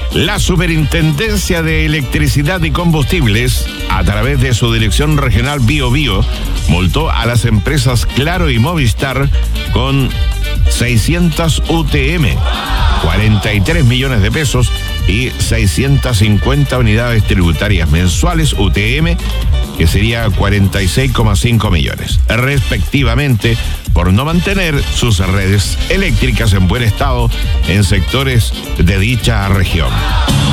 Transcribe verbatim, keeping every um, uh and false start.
La Superintendencia de Electricidad y Combustibles, a través de su Dirección Regional Bio Bio, multó a las empresas Claro y Movistar con seiscientas U T M, cuarenta y tres millones de pesos y seiscientas cincuenta unidades tributarias mensuales U T M, que sería cuarenta y seis coma cinco millones, respectivamente, por no mantener sus redes eléctricas en buen estado en sectores de dicha región.